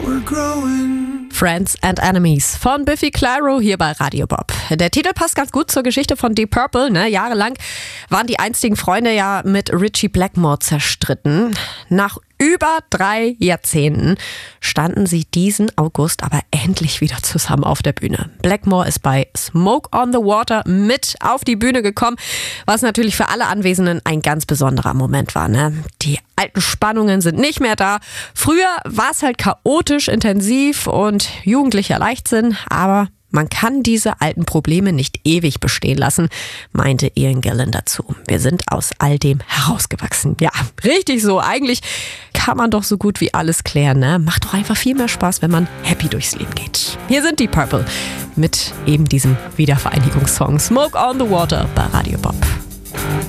Friends and Enemies von Biffy Clyro hier bei Radio Bob. Der Titel passt ganz gut zur Geschichte von Deep Purple. Jahrelang waren die einstigen Freunde ja mit Ritchie Blackmore zerstritten. Nach über 3 Jahrzehnten standen sie diesen August aber endlich wieder zusammen auf der Bühne. Blackmore ist bei Smoke on the Water mit auf die Bühne gekommen, was natürlich für alle Anwesenden ein ganz besonderer Moment war. Die alten Spannungen sind nicht mehr da. Früher war es halt chaotisch, intensiv und jugendlicher Leichtsinn, aber man kann diese alten Probleme nicht ewig bestehen lassen, meinte Ian Gillan dazu. Wir sind aus all dem herausgewachsen. Ja, richtig so. Eigentlich kann man doch so gut wie alles klären. Macht doch einfach viel mehr Spaß, wenn man happy durchs Leben geht. Hier sind Deep Purple mit eben diesem Wiedervereinigungssong Smoke on the Water bei Radio Bob.